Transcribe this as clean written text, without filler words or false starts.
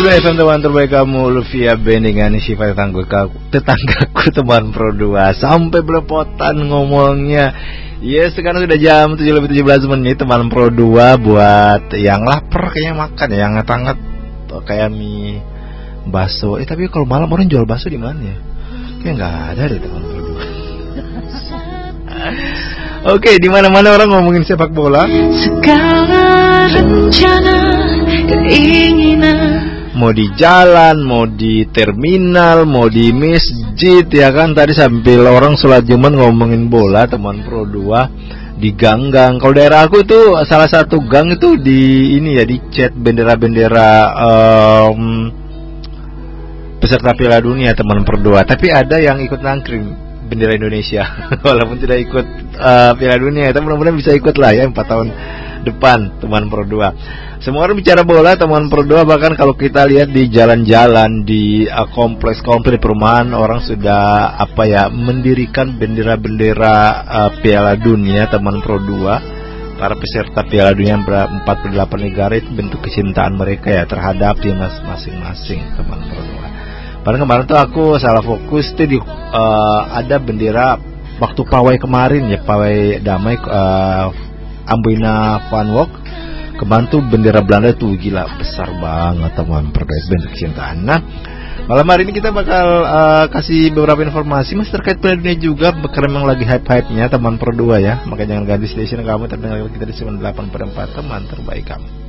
102 FM teman terbaik kamu, Luvia Bendingan Syifa tetanggaku teman Pro 2. Sampai belepotan ngomongnya. Yes, sekarang sudah jam 7:17 teman Pro 2. Buat yang lapar kayaknya makan ya, yang hangat-hangat kayak mie, bakso. Tapi kalau malam orang jual bakso di mana ya? Kayak nggak ada deh teman Pro 2. Oke, di mana-mana orang ngomongin sepak bola. Segala rencana, keinginan, mau di jalan, mau di terminal, mau di masjid, ya kan. Tadi sambil orang sholat Jumat ngomongin bola teman Pro 2 di gang-gang. Kalau daerah aku itu salah satu gang itu di ini ya, di cat bendera-bendera peserta Piala Dunia teman Pro 2. Tapi ada yang ikut nangkring bendera Indonesia walaupun tidak ikut Piala Dunia, tapi mudah-mudahan bisa ikut lah ya 4 tahun depan teman Pro 2. Semua orang bicara bola teman Pro 2, bahkan kalau kita lihat di jalan-jalan, di kompleks-kompleks perumahan, orang sudah mendirikan bendera-bendera Piala Dunia teman Pro 2. Para peserta Piala Dunia 48 negara itu bentuk kecintaan mereka ya terhadap timnas masing-masing teman Pro 2. Padahal kemarin tuh aku salah fokus tuh di ada bendera waktu pawai kemarin ya, pawai damai Amboina Fun Walk. Kemarin tuh bendera Belanda tuh gila besar banget teman, bentuk kecintaan. Nah, malam hari ini kita bakal kasih beberapa informasi masih terkait Piala Dunia juga, karena memang lagi hype-hype-nya teman Pro 2 ya. Makanya jangan ganti station kamu, terdengar kita di 98.4 teman terbaik kamu.